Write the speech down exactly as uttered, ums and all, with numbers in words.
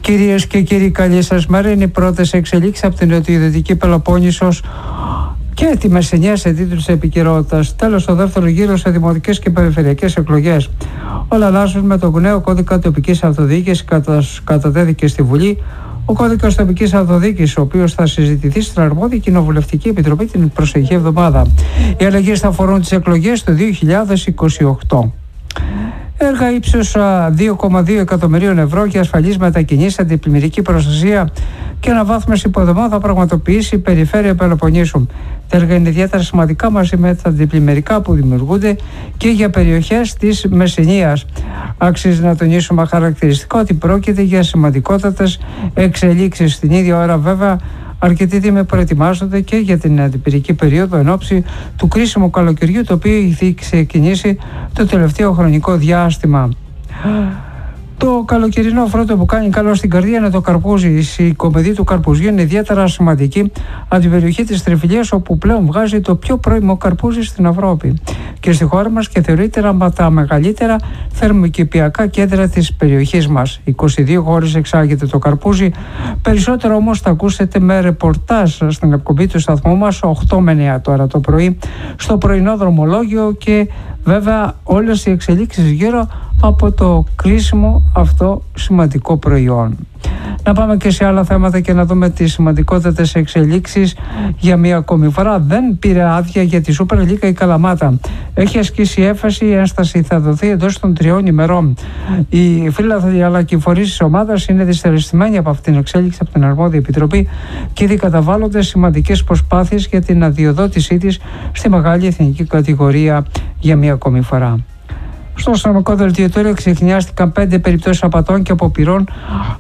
Κυρίες και κύριοι, καλή σας μέρα. Είναι οι πρώτες εξελίξεις από την Νοτιοδυτική Πελοπόννησος και τη Μεσσηνία σε τίτλους επικαιρότητας. Τέλος, το δεύτερο γύρο σε δημοτικές και περιφερειακές εκλογές. Όλα αλλάζουν με τον νέο κώδικα τοπικής αυτοδιοίκησης που κατατέθηκε στη Βουλή. Ο κώδικας τοπικής αυτοδιοίκησης, ο οποίος θα συζητηθεί στην αρμόδια Κοινοβουλευτική Επιτροπή την προσεχή εβδομάδα. Οι αλλαγές θα αφορούν τις εκλογές του δύο χιλιάδες είκοσι οκτώ. Έργα ύψους δύο κόμμα δύο εκατομμυρίων ευρώ για ασφαλείς μετακινήσεις, αντιπλημμυρική προστασία και αναβάθμιση υποδομών θα πραγματοποιήσει η Περιφέρεια Πελοποννήσου. Τα έργα είναι ιδιαίτερα σημαντικά μαζί με τα αντιπλημμυρικά που δημιουργούνται και για περιοχές της Μεσσηνίας. Άξιζε να τονίσουμε χαρακτηριστικό ότι πρόκειται για σημαντικότατες εξελίξεις. Στην ίδια ώρα, βέβαια, αρκετοί δήμοι προετοιμάζονται και για την αντιπυρική περίοδο εν ώψη του κρίσιμου καλοκαιριού, το οποίο έχει ξεκινήσει το τελευταίο χρονικό διάστημα. Το καλοκαιρινό φρούτο που κάνει καλό στην καρδία είναι το καρπούζι. Η κομιδή του καρπουζιού είναι ιδιαίτερα σημαντική από την περιοχή της Τριφυλίας, όπου πλέον βγάζει το πιο πρώιμο καρπούζι στην Ευρώπη και στη χώρα μας και θεωρείται από τα μεγαλύτερα θερμοκηπιακά κέντρα της περιοχής μας. είκοσι δύο χώρες εξάγεται το καρπούζι. Περισσότερο όμως θα ακούσετε με ρεπορτάζ στην εκπομπή του σταθμού μας οκτώ με εννιά τώρα το πρωί στο πρωινό δρομολόγιο και βέβαια όλες οι εξελίξεις γύρω από το κρίσιμο αυτό σημαντικό προϊόν. Να πάμε και σε άλλα θέματα και να δούμε τις σημαντικότερες εξελίξεις. Για μία ακόμη φορά δεν πήρε άδεια για τη Super League η Καλαμάτα. Έχει ασκήσει έφαση, η ένσταση θα δοθεί εντός των τριών ημερών. Οι φίλαθλοι αλλά και οι φορείς της ομάδας είναι δυσαρεστημένοι από αυτήν την εξέλιξη από την αρμόδια επιτροπή και ήδη καταβάλλονται σημαντικές προσπάθειες για την αδειοδότησή της στη μεγάλη εθνική κατηγορία για μία ακόμη φορά. Στο αστυνομικό δελτίο τώρα ξεχνιάστηκαν πέντε περιπτώσεις απατών και αποπειρών